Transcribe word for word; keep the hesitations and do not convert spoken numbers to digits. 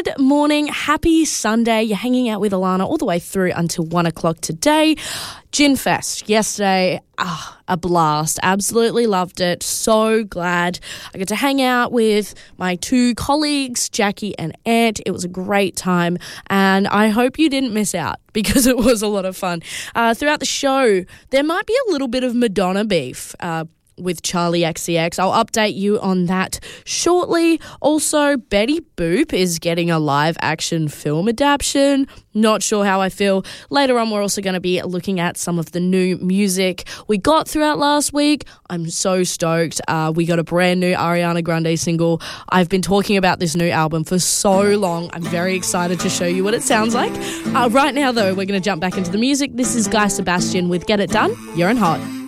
Good morning. Happy Sunday. You're hanging out with Alana all the way through until one o'clock today. Gin Fest yesterday, ah, a blast. Absolutely loved it. So glad I got to hang out with my two colleagues, Jackie and Ant. It was a great time, and I hope you didn't miss out because it was a lot of fun. Uh, throughout the show, there might be a little bit of Madonna beef uh, with Charli X C X. I'll update you on that shortly. Also, Betty Boop is getting a live action film adaptation. Not sure how I feel. Later on, we're also going to be looking at some of the new music we got throughout last week. I'm so stoked. Uh, we got a brand new Ariana Grande single. I've been talking about this new album for so long. I'm very excited to show you what it sounds like. Uh, right now, though, we're going to jump back into the music. This is Guy Sebastian with Get It Done. You're in Hot.